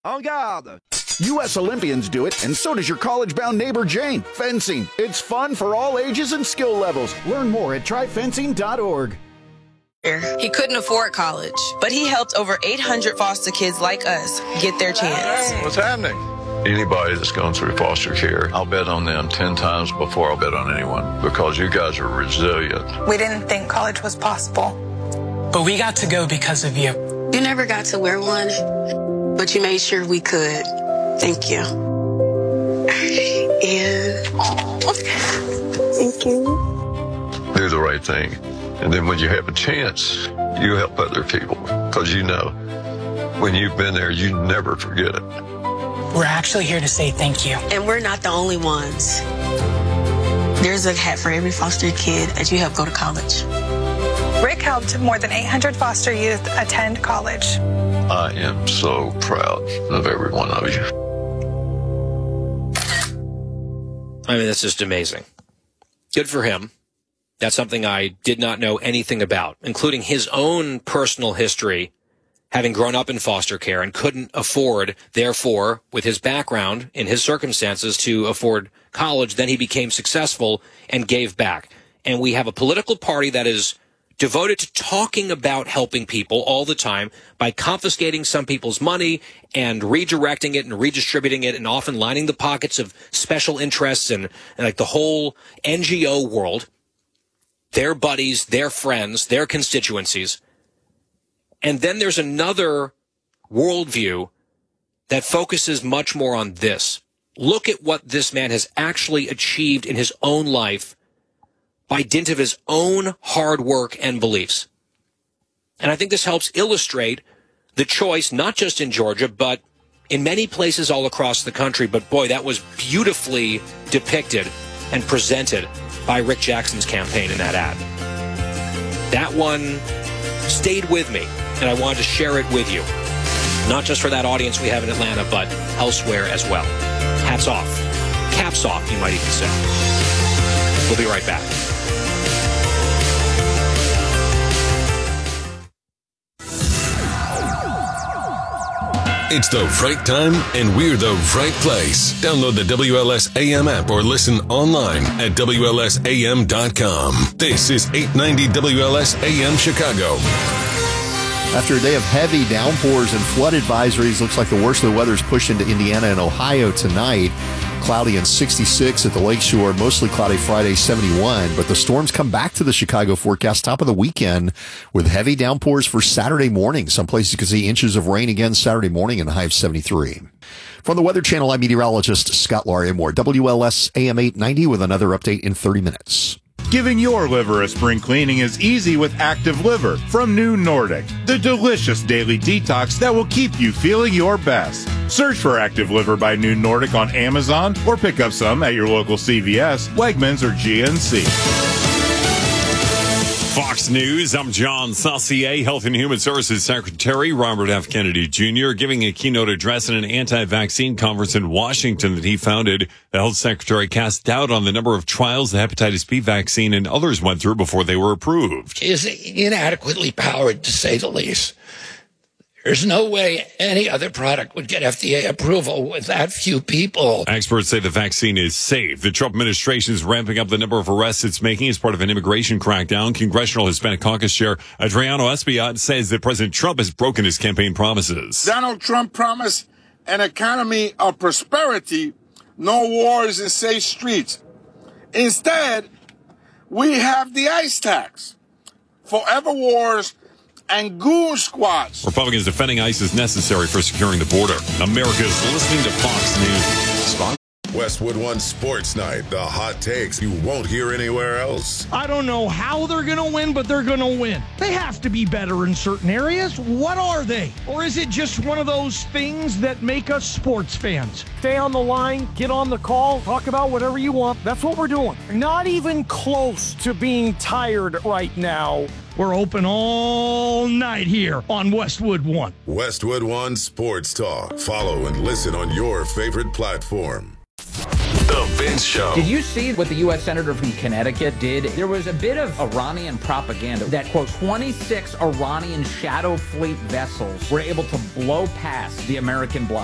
En garde! U.S. Olympians do it, and so does your college-bound neighbor Jane. Fencing. It's fun for all ages and skill levels. Learn more at tryfencing.org. He couldn't afford college, but he helped over 800 foster kids like us get their chance. What's happening? Anybody that's gone through foster care, I'll bet on them 10 times before I'll bet on anyone, because you guys are resilient. We didn't think college was possible. But we got to go because of you. You never got to wear one, but you made sure we could. Thank you. And thank you. Do the right thing. And then when you have a chance, you help other people, because you know, when you've been there, you never forget it. We're actually here to say thank you. And we're not the only ones. There's a hat for every foster kid that you help go to college. Rick helped more than 800 foster youth attend college. I am so proud of every one of you. I mean, that's just amazing. Good for him. That's something I did not know anything about, including his own personal history, having grown up in foster care and couldn't afford, therefore, with his background, in his circumstances, to afford college. Then he became successful and gave back. And we have a political party that is devoted to talking about helping people all the time by confiscating some people's money and redirecting it and redistributing it, and often lining the pockets of special interests and like the whole NGO world, their buddies, their friends, their constituencies. And then there's another worldview that focuses much more on this. Look at what this man has actually achieved in his own life by dint of his own hard work and beliefs. And I think this helps illustrate the choice, not just in Georgia, but in many places all across the country. But boy, that was beautifully depicted and presented by Rick Jackson's campaign in that ad. That one stayed with me, and I wanted to share it with you. Not just for that audience we have in Atlanta, but elsewhere as well. Hats off. Caps off, you might even say. We'll be right back. It's the right time, and we're the right place. Download the WLS AM app or listen online at WLSAM.com. This is 890 WLS AM Chicago. After a day of heavy downpours and flood advisories, looks like the worst of the weather is pushed into Indiana and Ohio tonight. Cloudy and 66 at the Lakeshore. Mostly cloudy Friday, 71. But the storms come back to the Chicago forecast top of the weekend with heavy downpours for Saturday morning. Some places you can see inches of rain again Saturday morning and a high of 73. From the Weather Channel, I'm meteorologist Scott Larimore. WLS AM 890 with another update in 30 minutes. Giving your liver a spring cleaning is easy with Active Liver from New Nordic, the delicious daily detox that will keep you feeling your best. Search for Active Liver by New Nordic on Amazon or pick up some at your local CVS, Wegmans, or GNC. Fox News, I'm John Saucier. Health and Human Services Secretary Robert F. Kennedy Jr. giving a keynote address at an anti-vaccine conference in Washington that he founded. The health secretary cast doubt on the number of trials the hepatitis B vaccine and others went through before they were approved. Is inadequately powered, to say the least. There's no way any other product would get FDA approval with that few people. Experts say the vaccine is safe. The Trump administration is ramping up the number of arrests it's making as part of an immigration crackdown. Congressional Hispanic Caucus Chair Adriano Espaillat says that President Trump has broken his campaign promises. Donald Trump promised an economy of prosperity, no wars and safe streets. Instead, we have the ICE tax, forever wars, and goon squads. Republicans defending ICE is necessary for securing the border. America's listening to Fox News. Westwood One Sports Night, the hot takes you won't hear anywhere else. I don't know how they're going to win, but they're going to win. They have to be better in certain areas. What are they? Or is it just one of those things that make us sports fans? Stay on the line, get on the call, talk about whatever you want. That's what we're doing. Not even close to being tired right now. We're open all night here on Westwood One. Westwood One Sports Talk. Follow and listen on your favorite platform. The Vince Show. Did you see what the U.S. Senator from Connecticut did? There was a bit of Iranian propaganda that, quote, 26 Iranian shadow fleet vessels were able to blow past the American blockade.